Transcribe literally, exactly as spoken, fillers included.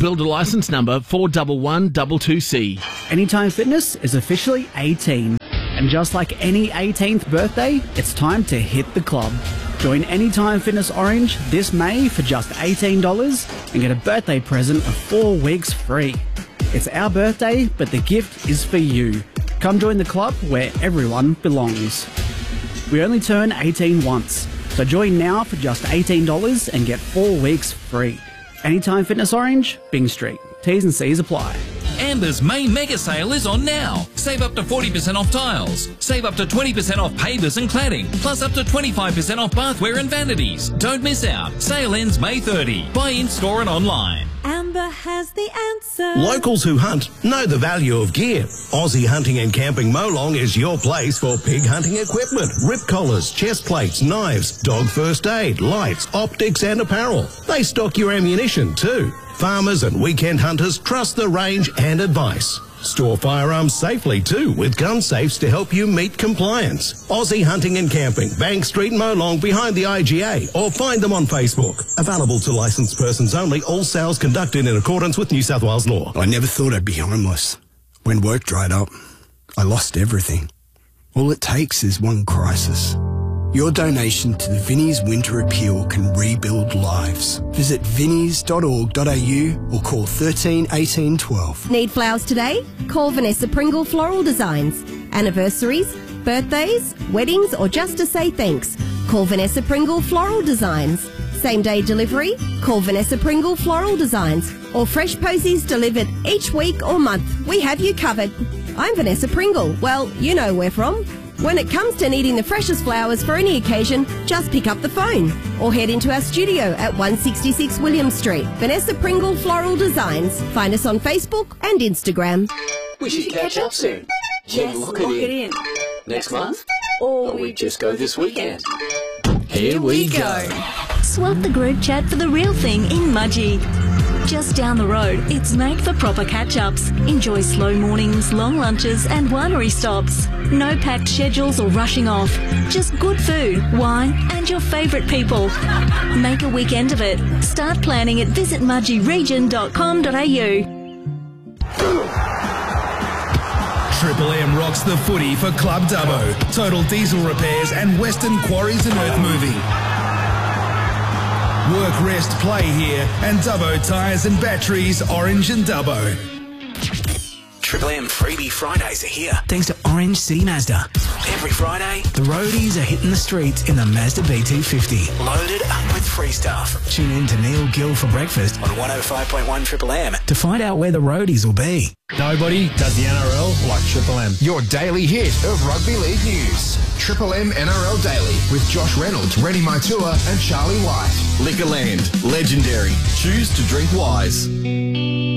Builder licence number four one one two two C. Anytime Fitness is officially eighteen. And just like any eighteenth birthday, it's time to hit the club. Join Anytime Fitness Orange this May for just eighteen dollars and get a birthday present of four weeks free. It's our birthday, but the gift is for you. Come join the club where everyone belongs. We only turn eighteen once, so join now for just eighteen dollars and get four weeks free. Anytime Fitness Orange, Byng Street. T's and C's apply. Amber's May mega sale is on now. Save up to forty percent off tiles. Save up to twenty percent off pavers and cladding. Plus up to twenty-five percent off bathware and vanities. Don't miss out. Sale ends May thirtieth. Buy in store and online. Amber has the answer. Locals who hunt know the value of gear. Aussie Hunting and Camping Molong is your place for pig hunting equipment, rip collars, chest plates, knives, dog first aid, lights, optics and apparel. They stock your ammunition too. Farmers and weekend hunters trust the range and advice. Store firearms safely too with gun safes to help you meet compliance. Aussie Hunting and Camping, Bank Street, Molong, behind the I G A, or find them on Facebook. Available to licensed persons only. All sales conducted in accordance with New South Wales law. I never thought I'd be homeless. When work dried up, I lost everything. All it takes is one crisis. Your donation to the Vinnie's Winter Appeal can rebuild lives. Visit vinnies dot org dot a u or call thirteen eighteen twelve. Need flowers today? Call Vanessa Pringle Floral Designs. Anniversaries, birthdays, weddings, or just to say thanks. Call Vanessa Pringle Floral Designs. Same day delivery? Call Vanessa Pringle Floral Designs. Or fresh posies delivered each week or month. We have you covered. I'm Vanessa Pringle. Well, you know where from. When it comes to needing the freshest flowers for any occasion, just pick up the phone or head into our studio at one sixty-six William Street. Vanessa Pringle Floral Designs. Find us on Facebook and Instagram. We should catch up soon. Yes, lock lock it it in. in. Next month? Or Or we just go this weekend? Here we go. Swap the group chat for the real thing in Mudgee. Just down the road, it's made for proper catch-ups. Enjoy slow mornings, long lunches and winery stops. No packed schedules or rushing off. Just good food, wine and your favourite people. Make a weekend of it. Start planning at visit mudgee region dot com dot a u. Triple M rocks the footy for Club Dubbo. Total diesel repairs and Western quarries and earth moving. Work, rest, play here, and Dubbo Tyres and Batteries, Orange and Dubbo. Triple M Freebie Fridays are here. Thanks to Orange City Mazda. Every Friday, The roadies are hitting the streets in the Mazda B two fifty. loaded up with free stuff. Tune in to Neil Gill for breakfast On one oh five point one Triple M. to find out where the roadies will be. Nobody does the N R L like Triple M. Your daily hit of rugby league news. Triple M N R L Daily with Josh Reynolds, Rennie Maitua and Charlie White. Liquorland, legendary. Choose to drink wise.